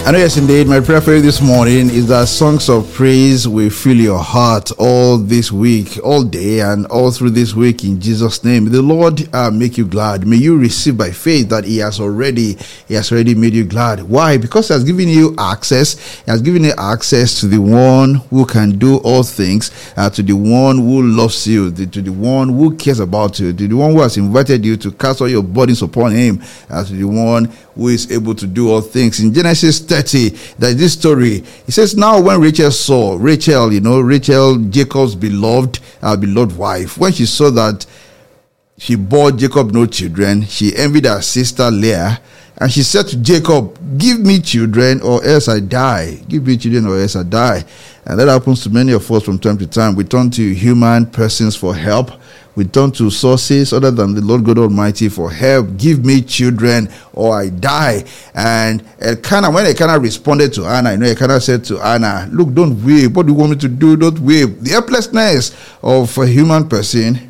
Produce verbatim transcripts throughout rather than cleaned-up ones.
And yes, indeed, my prayer for you this morning is that songs of praise will fill your heart all this week, all day, and all through this week in Jesus' name. The Lord uh, make you glad. May you receive by faith that He has already, He has already made you glad. Why? Because He has given you access. He has given you access to the one who can do all things, uh, to the one who loves you, the, to the one who cares about you, to the one who has invited you to cast all your burdens upon Him, uh, to the one who is able to do all things. In Genesis thirty, there's this story. It says, now when Rachel saw, Rachel, you know, Rachel, Jacob's beloved, uh, beloved wife, when she saw that she bore Jacob no children, she envied her sister Leah, and she said to Jacob, give me children or else I die. Give me children or else I die. And that happens to many of us from time to time. We turn to human persons for help. We turn to sources other than the Lord God Almighty for help. Give me children or I die. And Elkanah, when Elkanah responded to Anna, you know, Elkanah said to Anna, look, don't weep. What do you want me to do? Don't weep. The helplessness of a human person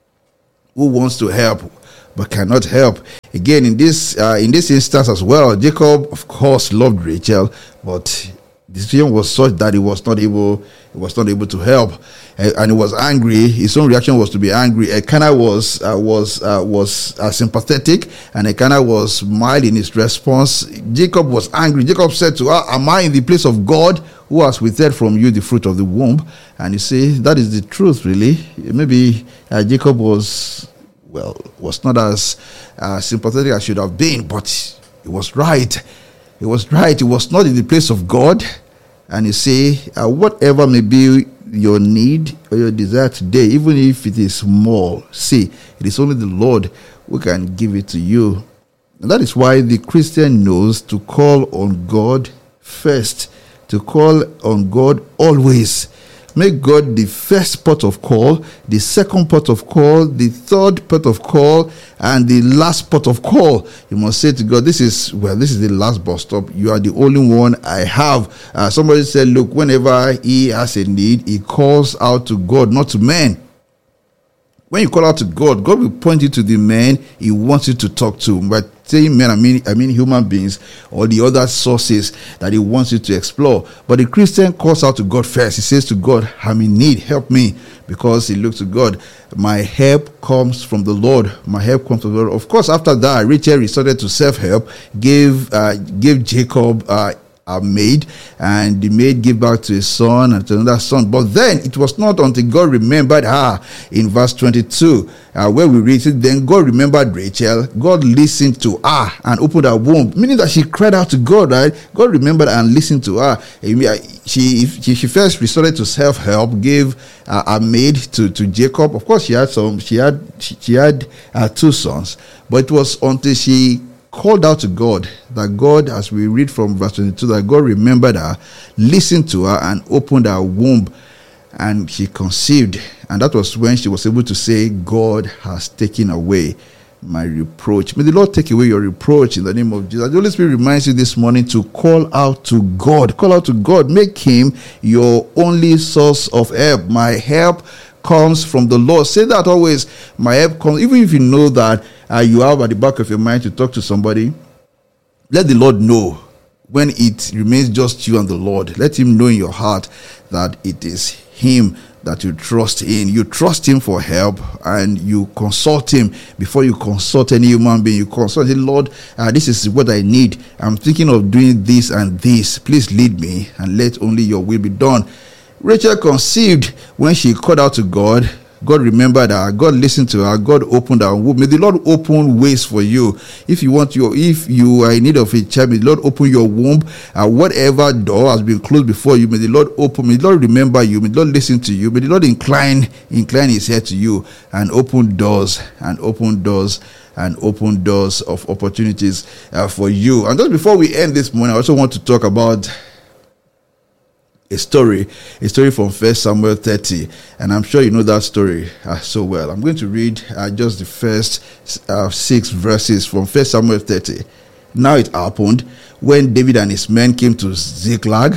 who wants to help but cannot help. Again, in this uh, in this instance as well, Jacob, of course, loved Rachel, but the situation was such that he was not able, he was not able to help, and, and he was angry. His own reaction was to be angry. Elkanah was uh, was uh, was uh, sympathetic, and Elkanah was mild in his response. Jacob was angry. Jacob said to her, "Am I in the place of God, who has withheld from you the fruit of the womb?" And you see, that is the truth, really. Maybe uh, Jacob was, well, was not as uh, sympathetic as should have been, but he was right. He was right. He was not in the place of God. And you see, uh, whatever may be your need or your desire today, even if it is small, see, it is only the Lord who can give it to you. And that is why the Christian knows to call on God first, to call on God always. Make God the first port of call, the second port of call, the third port of call, and the last port of call. You must say to God, this is, well, this is the last bus stop. You are the only one I have. Uh, somebody said, look, whenever he has a need, he calls out to God, not to men. When you call out to God, God will point you to the man He wants you to talk to. But saying men, I mean, I mean human beings or the other sources that He wants you to explore. But the Christian calls out to God first. He says to God, I'm in need, help me. Because he looks to God. My help comes from the Lord. My help comes from the Lord. Of course, after that, Rachel resorted to self-help, gave, uh, gave Jacob uh, a maid, and the maid gave back to his son and to another son. But then it was not until God remembered her in verse twenty-two, uh, where we read it, then God remembered Rachel. God listened to her and opened her womb, meaning that she cried out to God, right? God remembered and listened to her. She she, she first resorted to self-help, gave uh, a maid to, to Jacob. Of course, she had some. She had she, she had uh, two sons, but it was until she called out to God that God, as we read from verse twenty-two, that God remembered her, listened to her, and opened her womb, and she conceived. And that was when she was able to say, God has taken away my reproach. May the Lord take away your reproach in the name of Jesus. The Holy Spirit reminds you this morning to call out to God. Call out to God. Make Him your only source of help. My help comes from the Lord. Say that always. My help comes, even if you know that uh, you have at the back of your mind to talk to somebody. Let the Lord know when it remains just you and the Lord. Let Him know in your heart that it is Him that you trust in. You trust Him for help, and you consult Him before you consult any human being. You consult Him, Lord, uh, this is what I need. I'm thinking of doing this and this. Please lead me, and let only your will be done. Rachel conceived when she called out to God. God remembered her. God listened to her. God opened her womb. May the Lord open ways for you. If you want your, if you are in need of a child, may the Lord open your womb. Uh, whatever door has been closed before you, may the Lord open. May the Lord remember you. May the Lord listen to you. May the Lord incline, incline His head to you, and open doors, and open doors, and open doors of opportunities uh, for you. And just before we end this morning, I also want to talk about a story, a story from First Samuel thirty, and I'm sure you know that story uh, so well. I'm going to read uh, just the first uh, six verses from First Samuel thirty. Now it happened when David and his men came to Ziklag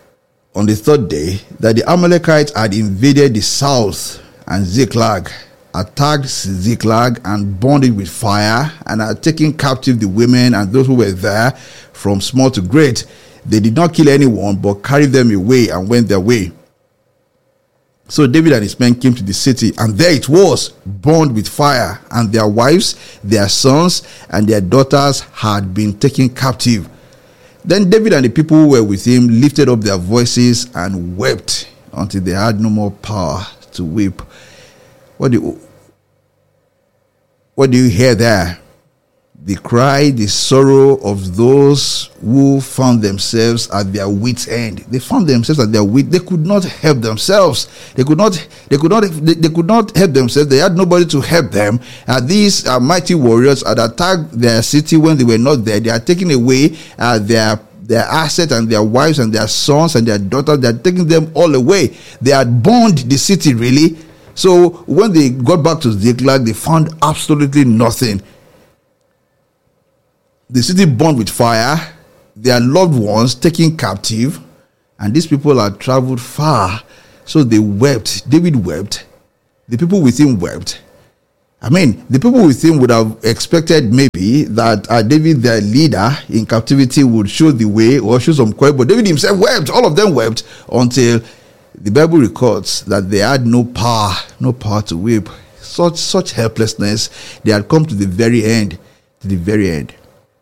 on the third day that the Amalekites had invaded the south, and Ziklag attacked Ziklag and burned it with fire, and had taken captive the women and those who were there, from small to great. They did not kill anyone, but carried them away and went their way. So David and his men came to the city, and there it was, burned with fire, and their wives, their sons, and their daughters had been taken captive. Then David and the people who were with him lifted up their voices and wept until they had no more power to weep. What do you, what do you hear there? The cry, the sorrow of those who found themselves at their wits' end. They found themselves at their wit. They could not help themselves. They could not. They could not. They, they could not help themselves. They had nobody to help them. Uh, these uh, mighty warriors had attacked their city when they were not there. They had taken away uh, their their assets and their wives and their sons and their daughters. They had taken them all away. They had burned the city, really. So when they got back to Ziklag, they found absolutely nothing. The city burned with fire, their loved ones taken captive, and these people had traveled far. So they wept. David wept. The people with him wept. I mean, the people with him would have expected maybe that uh, David, their leader in captivity, would show the way or show some courage, but David himself wept. All of them wept until the Bible records that they had no power, no power to weep. Such, such helplessness. They had come to the very end, to the very end.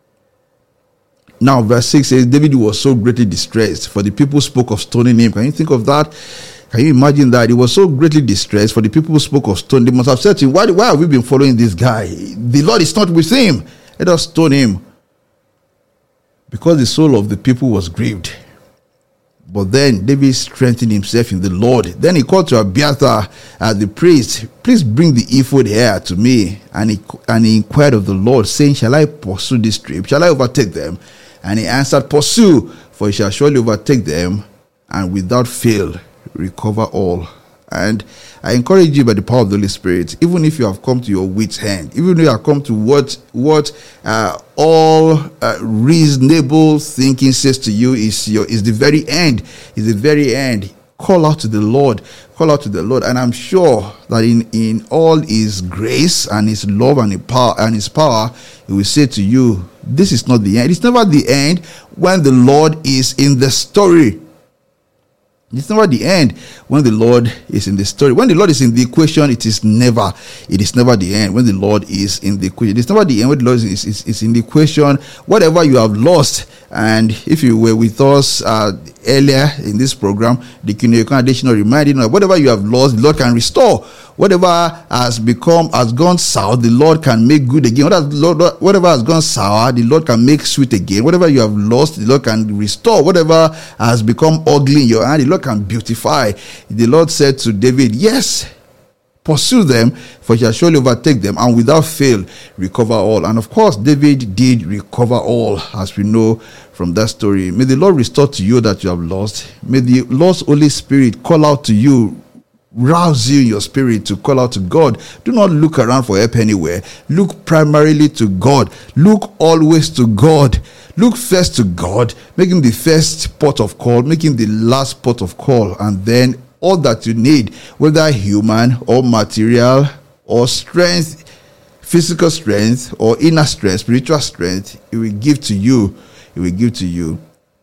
Now, verse six says, David was so greatly distressed, for the people spoke of stoning him. Can you think of that? Can you imagine that? He was so greatly distressed, for the people spoke of stoning. They must have said to him, why, why have we been following this guy? The Lord is not with him. Let us stone him. Because the soul of the people was grieved. But then David strengthened himself in the Lord. Then he called to Abiathar, uh, the priest, please bring the ephod here to me. And he, and he inquired of the Lord, saying, shall I pursue this trip? Shall I overtake them? And he answered, pursue, for he shall surely overtake them, and without fail recover all. And I encourage you by the power of the Holy Spirit, even if you have come to your wit's end, even if you have come to what what uh, all uh, reasonable thinking says to you is your is the very end, is the very end. Call out to the Lord, call out to the Lord, and I'm sure that in, in all His grace and His love and His power and His power, He will say to you, this is not the end. It's never the end when the Lord is in the story. It's never the end when the Lord is in the story. When the Lord is in the equation, it is never, it is never the end. When the Lord is in the equation, it's never the end when the Lord is, is, is in the equation. Whatever you have lost, and if you were with us uh, earlier in this program, the congregation reminding you, whatever you have lost, the Lord can restore. Whatever has become, has gone sour, the Lord can make good again. Whatever has gone sour, the Lord can make sweet again. Whatever you have lost, the Lord can restore. Whatever has become ugly in your hand, the Lord can beautify. The Lord said to David, yes, pursue them, for he shall surely overtake them, and without fail recover all. And of course, David did recover all, as we know from that story. May the Lord restore to you that you have lost. May the Lord's Holy Spirit call out to you, rouse you in your spirit to call out to God. Do not look around for help anywhere. Look primarily to God. Look always to God. Look first to God. Make him the first port of call. Make him the last port of call. And then all that you need, whether human or material or strength, physical strength or inner strength, spiritual strength, he will give to you. He will give to you.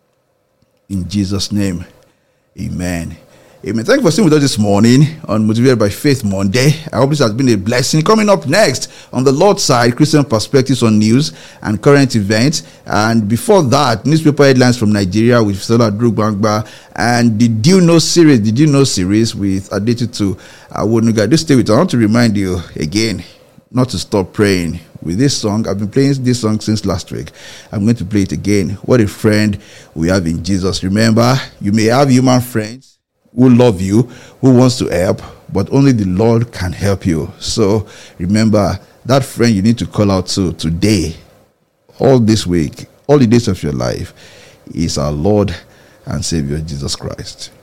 In Jesus' name, amen. Amen. Thank you for staying with us this morning on Motivated by Faith Monday. I hope this has been a blessing. Coming up next on the Lord's side, Christian perspectives on news and current events. And before that, newspaper headlines from Nigeria with Sola Drugbangba and the Do You Know series, the Do You Know series with Adetutu Awonuga. Just stay with us. I want to remind you again not to stop praying. With this song, I've been playing this song since last week. I'm going to play it again. What a friend we have in Jesus. Remember, you may have human friends who love you, who wants to help, but only the Lord can help you. So remember, that friend you need to call out to today, all this week, all the days of your life, is our Lord and Savior Jesus Christ.